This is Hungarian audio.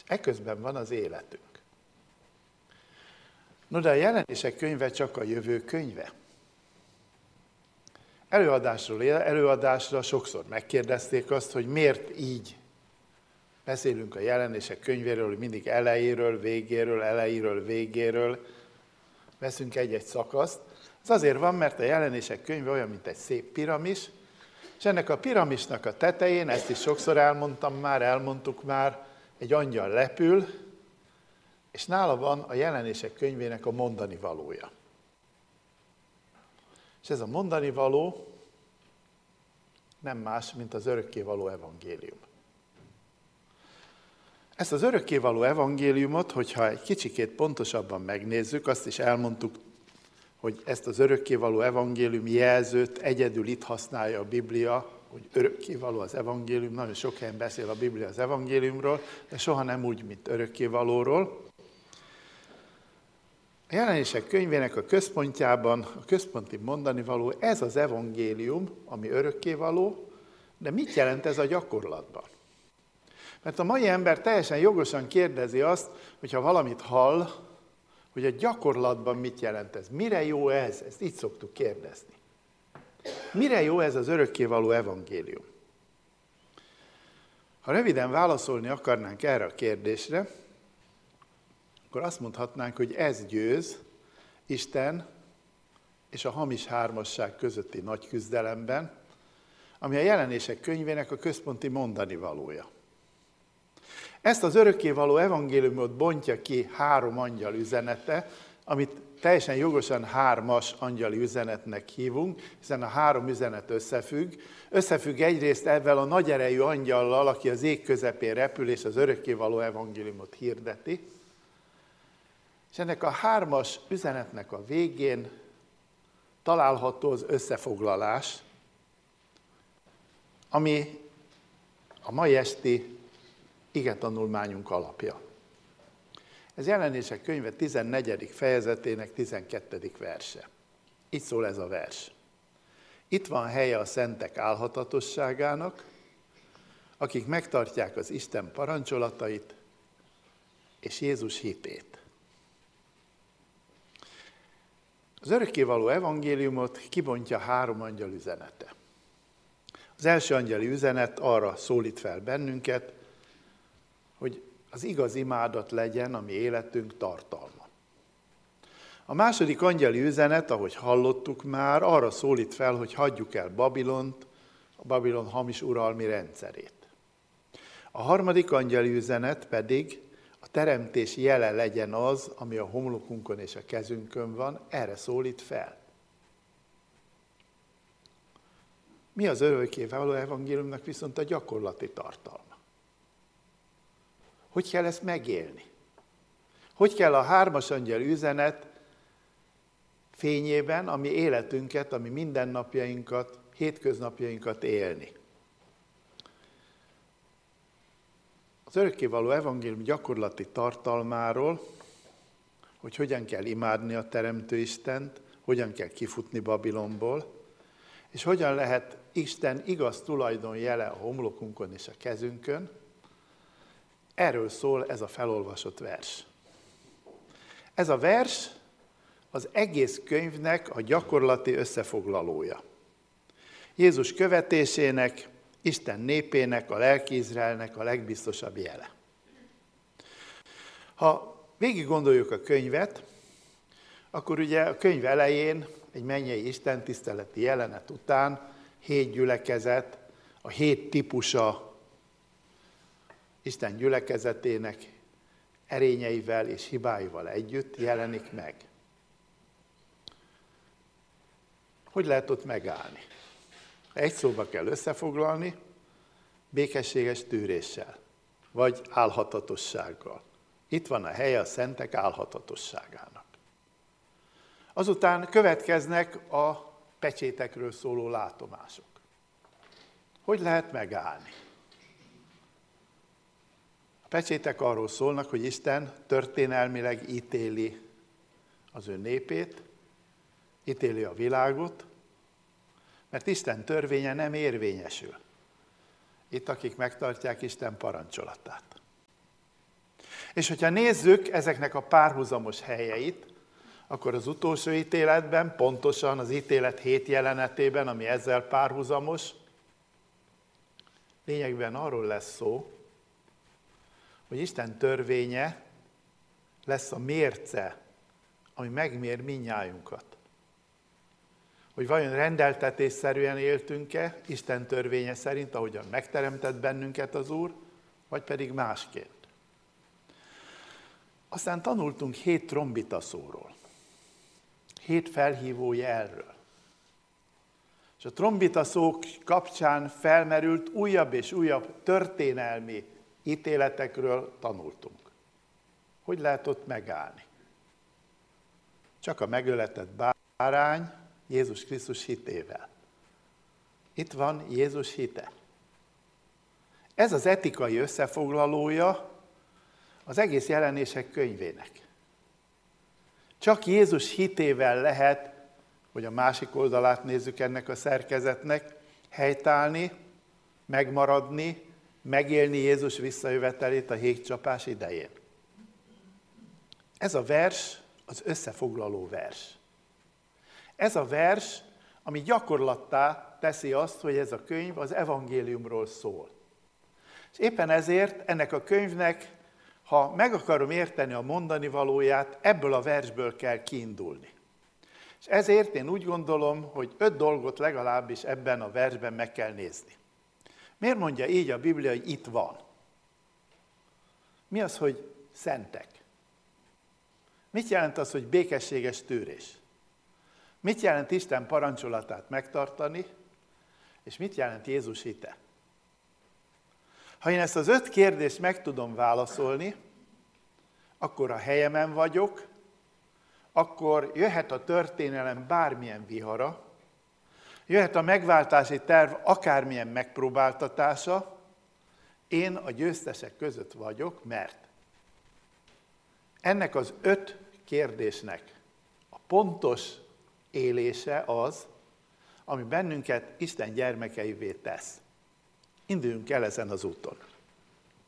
Eközben van az életünk. No, de a Jelenések könyve csak a jövő könyve. Előadásról előadásra sokszor megkérdezték azt, hogy miért így beszélünk a Jelenések könyvéről, hogy mindig elejéről, végéről veszünk egy-egy szakaszt. Ez azért van, mert a Jelenések könyve olyan, mint egy szép piramis, és ennek a piramisnak a tetején, ezt is sokszor elmondtuk már, egy angyal repül, és nála van a Jelenések könyvének a mondani valója. És ez a mondani való nem más, mint az örökkévaló evangélium. Ezt az örökkévaló evangéliumot, hogyha egy kicsikét pontosabban megnézzük, azt is elmondtuk, hogy ezt az örökkévaló evangélium jelzőt egyedül itt használja a Biblia, hogy örökkévaló az evangélium. Nagyon sok helyen beszél a Biblia az evangéliumról, de soha nem úgy, mint örökkévalóról. A Jelenések könyvének a központjában, a központi mondanivaló, ez az evangélium, ami örökkévaló, de mit jelent ez a gyakorlatban? Mert a mai ember teljesen jogosan kérdezi azt, hogyha valamit hall, hogy a gyakorlatban mit jelent ez. Mire jó ez? Ezt így szoktuk kérdezni. Mire jó ez az örökkévaló evangélium? Ha röviden válaszolni akarnánk erre a kérdésre, akkor azt mondhatnánk, hogy ez győz Isten és a hamis hármasság közötti nagy küzdelemben, ami a Jelenések könyvének a központi mondanivalója. Ezt az örökkévaló evangéliumot bontja ki 3 angyal üzenete, amit teljesen jogosan 3-as angyali üzenetnek hívunk, hiszen a 3 üzenet összefügg. Összefügg egyrészt ezzel a nagy erejű angyallal, aki az ég közepén repül, és az örökkévaló evangéliumot hirdeti. És ennek a 3-as üzenetnek a végén található az összefoglalás, ami a mai esti igetanulmányunk alapja. Ez Jelenések könyve 14. fejezetének 12. verse. Így szól ez a vers. Itt van helye a szentek álhatatosságának, akik megtartják az Isten parancsolatait és Jézus hitét. Az örökkévaló evangéliumot kibontja 3 angyal üzenete. Az első angyali üzenet arra szólít fel bennünket, hogy az igaz imádat legyen a mi életünk tartalma. A második angyali üzenet, ahogy hallottuk már, arra szólít fel, hogy hagyjuk el Babilont, a Babilon hamis uralmi rendszerét. A harmadik angyali üzenet pedig a teremtés jele legyen az, ami a homlokunkon és a kezünkön van, erre szólít fel. Mi az örökkévaló evangéliumnak viszont a gyakorlati tartalma? Hogy kell ezt megélni? Hogy kell a 3-as angyal üzenet fényében, ami életünket, ami mindennapjainkat, hétköznapjainkat élni? Az örökkévaló evangélium gyakorlati tartalmáról, hogy hogyan kell imádni a Teremtő Istent, hogyan kell kifutni Babilonból, és hogyan lehet Isten igaz tulajdon jele a homlokunkon és a kezünkön, erről szól ez a felolvasott vers. Ez a vers az egész könyvnek a gyakorlati összefoglalója. Jézus követésének, Isten népének, a lelki Izraelnek a legbiztosabb jele. Ha végig gondoljuk a könyvet, akkor ugye a könyv elején egy mennyei istentiszteleti jelenet után 7 gyülekezet, a 7 típusa Isten gyülekezetének erényeivel és hibáival együtt jelenik meg. Hogy lehet ott megállni? Ha egy szóba kell összefoglalni, békességes tűréssel, vagy álhatatossággal. Itt van a helye a szentek álhatatosságának. Azután következnek a pecsétekről szóló látomások. Hogy lehet megállni? A pecsétek arról szólnak, hogy Isten történelmileg ítéli az ő népét, ítéli a világot, mert Isten törvénye nem érvényesül. Itt, akik megtartják Isten parancsolatát. És hogyha nézzük ezeknek a párhuzamos helyeit, akkor az utolsó ítéletben, pontosan az ítélet 7 jelenetében, ami ezzel párhuzamos, lényegben arról lesz szó, hogy Isten törvénye lesz a mérce, ami megmér mindnyájunkat. Hogy vajon rendeltetésszerűen éltünk-e Isten törvénye szerint, ahogyan megteremtett bennünket az Úr, vagy pedig másként. Aztán tanultunk 7 trombitaszóról, 7 felhívó jelről. És a trombitaszók kapcsán felmerült újabb és újabb történelmi ítéletekről tanultunk. Hogy lehet ott megállni? Csak a megöletett bárány Jézus Krisztus hitével. Itt van Jézus hite. Ez az etikai összefoglalója az egész Jelenések könyvének. Csak Jézus hitével lehet, hogy a másik oldalát nézzük ennek a szerkezetnek, helytállni, megmaradni, megélni Jézus visszajövetelét a hégcsapás idején. Ez a vers az összefoglaló vers. Ez a vers, ami gyakorlattá teszi azt, hogy ez a könyv az evangéliumról szól. És éppen ezért ennek a könyvnek, ha meg akarom érteni a mondani valóját, ebből a versből kell kiindulni. És ezért én úgy gondolom, hogy 5 dolgot legalábbis ebben a versben meg kell nézni. Miért mondja így a Biblia, hogy itt van? Mi az, hogy szentek? Mit jelent az, hogy békességes tűrés? Mit jelent Isten parancsolatát megtartani? És mit jelent Jézus hite? Ha én ezt az 5 kérdést meg tudom válaszolni, akkor a helyemen vagyok, akkor jöhet a történelem bármilyen vihara, jöhet a megváltási terv akármilyen megpróbáltatása, én a győztesek között vagyok, mert ennek az 5 kérdésnek a pontos élése az, ami bennünket Isten gyermekeivé tesz. Induljunk el ezen az úton.